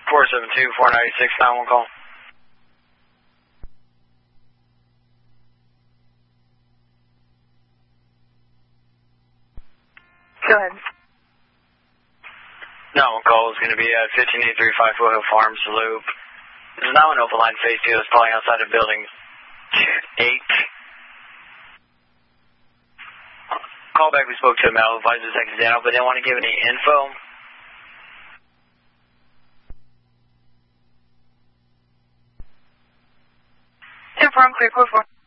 472-496-91 call. Go ahead. 91 call is going to be at 15835 Foothill Farms Loop. There's now an open line phase 2 that's calling outside of building 8. Call back, we spoke to a male advisor exit down, but didn't want to give any info. Inform clear, code 4.